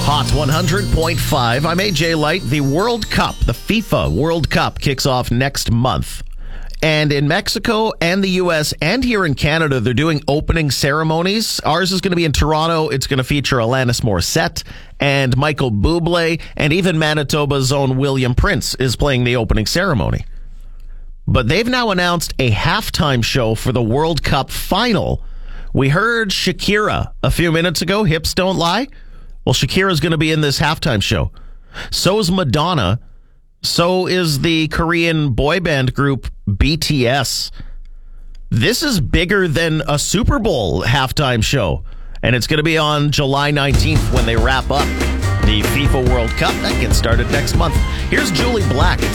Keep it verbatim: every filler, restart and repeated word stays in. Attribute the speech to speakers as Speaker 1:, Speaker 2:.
Speaker 1: Hot one hundred point five. I'm A J Light. The World Cup, the FIFA World Cup, kicks off next month. And in Mexico and the U S and here in Canada, they're doing opening ceremonies. Ours is going to be in Toronto. It's going to feature Alanis Morissette and Michael Bublé, and even Manitoba's own William Prince is playing the opening ceremony. But they've now announced a halftime show for the World Cup final. We heard Shakira a few minutes ago, Hips Don't Lie. Well, Shakira's going to be in this halftime show. So is Madonna. So is the Korean boy band group B T S. This is bigger than a Super Bowl halftime show. And it's going to be on July nineteenth when they wrap up the FIFA World Cup. That gets started next month. Here's Julie Black at